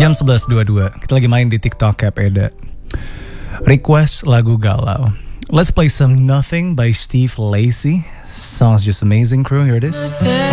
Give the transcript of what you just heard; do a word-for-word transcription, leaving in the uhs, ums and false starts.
Jam sebelas dua puluh dua. Kita lagi main di TikTok Cap Eda. Request lagu galau. Let's play some Nothing by Steve Lacy. Song's just amazing, crew. Here it is.